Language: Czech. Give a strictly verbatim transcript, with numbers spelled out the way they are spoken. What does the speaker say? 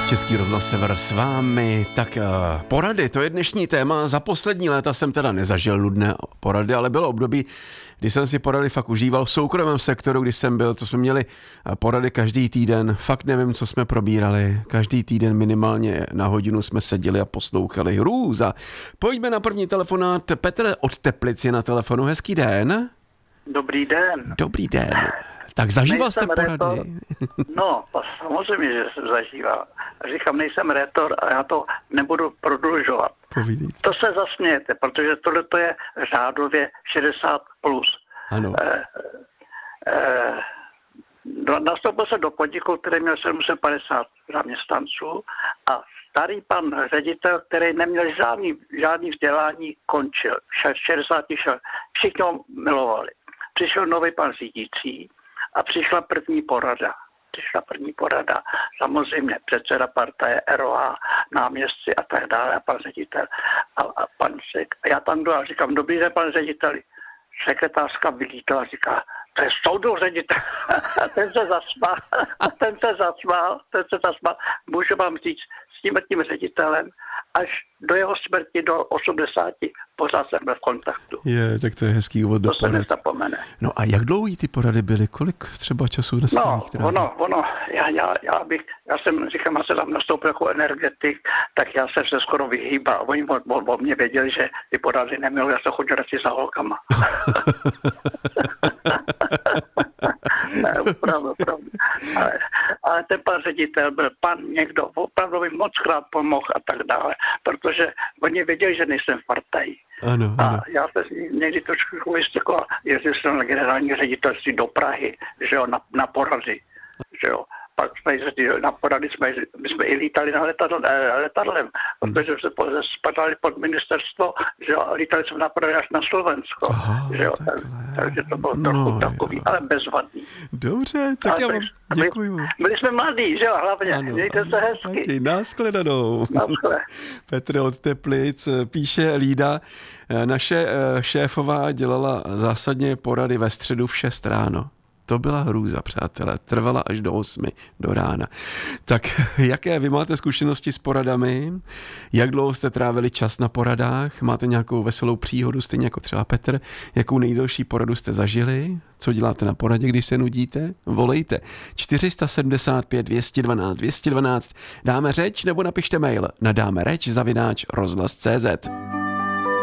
Český rozhlas Sever s vámi. Tak uh, porady, to je dnešní téma. Za poslední léta jsem teda nezažil nudné porady, ale bylo období, kdy jsem si porady fakt užíval v soukromém sektoru, když jsem byl, to jsme měli porady každý týden. Fakt nevím, co jsme probírali. Každý týden minimálně na hodinu jsme seděli a poslouchali. Hrůza. Pojďme na první telefonát. Petr od Teplic je na telefonu. Hezký den. Dobrý den. Dobrý den. Tak zažíval jste porady? Rétor. No, samozřejmě, že jsem zažíval. Říkám, nejsem rétor a já to nebudu prodlužovat. Povídejte. To se zasmějete, protože tohle je řádově šedesát plus. Ano. Eh, eh, nastoupil jsem do podniku, který měl sedm set padesát zaměstnanců a starý pan ředitel, který neměl žádný, žádný vzdělání, končil. šedesát šel. Všichni ho milovali. Přišel nový pan řídící a přišla první porada. Přišla první porada. Samozřejmě předseda partaje, R O A, náměstci a tak dále a pan ředitel. A, a pan Sek, a já tam jdu a říkám, dobrý den, pan řediteli. Sekretářka vylítala a říká, to je soudou ředitel. A ten se zasmál. A ten se zasmál. Ten se zasmál. Můžu vám říct, s tím tím ředitelem až do jeho smrti do osmdesáti pořád jsem byl v kontaktu. Je, tak to je hezký úvod do porad. To se nezapomene. No a jak dlouhý ty porady byly? Kolik třeba času na straně? No, ono, ono, já, já, já bych, já jsem, říkám, já jsem tam nastoupil jako energetik, tak já jsem se skoro vyhýbal. Oni o, o, o mě věděli, že ty porady neměl, já se chodil radši za holkama. Ne, opravdu, opravdu. Ale, ale ten pan ředitel byl pan někdo, opravdu mi moc krát pomohl a tak dále, protože oni věděli, že nejsem v partaji. Ano, ano. A já se někdy trošku vystěkoval, jezdil jsem na generální ředitelství do Prahy, že jo, na, na porady, že jo. Pak jsme jezdili na porady, jsme, my jsme i lítali na letadl, letadlem, hmm. protože jsme spadali pod ministerstvo, že jo, a lítali jsme na porady až na Slovensko, Aha, že jo, tak, takže to bylo trochu no, takový, jo. Ale bezvadný. Dobře, tak ale já vám děkuju. Byli, byli jsme mladí, že jo, hlavně, ano, mějte se hezky. Taky, nashledanou. Naschle. Petr od Teplic, píše Lída, naše šéfová dělala zásadně porady ve středu v šest ráno. To byla hrůza, přátelé. Trvala až do osmi do rána. Tak jaké vy máte zkušenosti s poradami? Jak dlouho jste trávili čas na poradách? Máte nějakou veselou příhodu, stejně jako třeba Petr? Jakou nejdelší poradu jste zažili? Co děláte na poradě, když se nudíte? Volejte. čtyři sedm pět dvě jedna dva dvě jedna dva. Dáme řeč nebo napište mail na dáme řeč zavináč rozhlas tečka cé zet.